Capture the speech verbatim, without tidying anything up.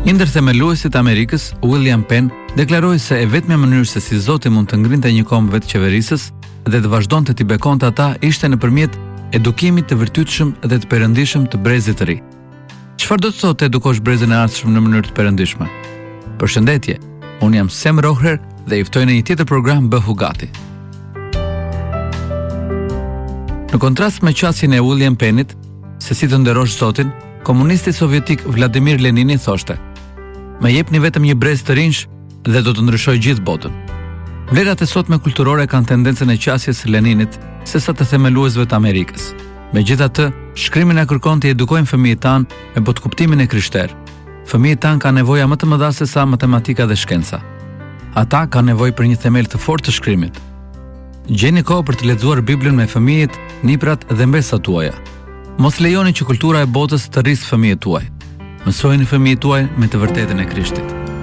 Ndër themeluesit Amerikës, William Penn deklaroi se e vetmja mënyrë se si Zoti mund të ngrinte një kombë vetë qeverisës dhe të vazhdonte t'i bekonte ata ishte nëpërmjet edukimit të vërtetshëm dhe të perëndishëm të brezit të ri. Çfarë do të thotë të edukosh brezin e ardhshëm në mënyrë të perëndishme? Përshëndetje, unë jam Sem Rohrer dhe ju ftoj në një tjetër program Bëhu Gati. Në kontrast me qasjen e William Pennit, se si të nderosh Zotin, komunisti sovjetik Vladimir Lenini thoshte: "Më jepni vetëm një brez të rinj dhe do të ndryshoj gjithë botën." Vlerat e sotme kulturore kanë tendencën e qasjes së Leninit sesa të themeluesve të Amerikës. Megjithatë, shkrimi na kërkon të edukojmë fëmijët tanë me botkuptimin e krishterë. Fëmijët tanë kanë nevoja më të mëdha se sa matematika dhe shkenca. Ata kanë nevojë për një themel të fortë të shkrimit. Gjeni kohë për të lexuar Biblën me fëmijët, niprat dhe mbesat tuaja. Mos lejoni që kultura e botës të rrisë fëmijët tuaj. Mësojeni fëmijët tuaj me të vërtetën e Krishtit.